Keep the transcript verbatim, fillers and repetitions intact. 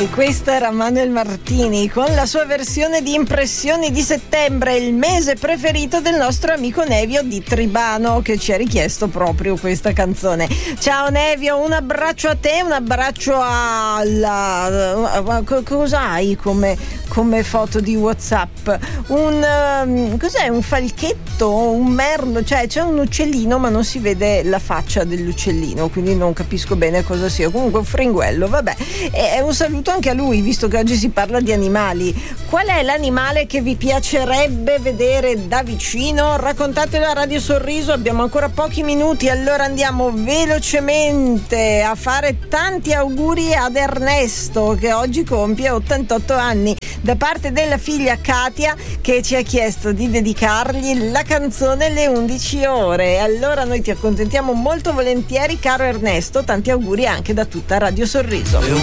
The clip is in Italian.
E questa era Manuel Martini con la sua versione di Impressioni di settembre, il mese preferito del nostro amico Nevio di Tribano, che ci ha richiesto proprio questa canzone. Ciao Nevio, un abbraccio a te, un abbraccio alla... cosa hai come, come foto di WhatsApp? Un... cos'è? Un falchetto? Un merlo? Cioè c'è un uccellino ma non si vede la faccia dell'uccellino, quindi non capisco bene cosa sia. Comunque un fringuello, vabbè. E un saluto anche a lui, visto che oggi si parla di animali. Qual è l'animale che vi piacerebbe vedere da vicino? Raccontatelo a Radio Sorriso, abbiamo ancora pochi minuti, allora andiamo velocemente a fare tanti auguri ad Ernesto, che oggi compie ottantotto anni, da parte della figlia Katia, che ci ha chiesto di dedicargli la canzone Le undici ore. Allora noi ti accontentiamo molto volentieri, caro Ernesto, tanti auguri anche da tutta Radio Sorriso.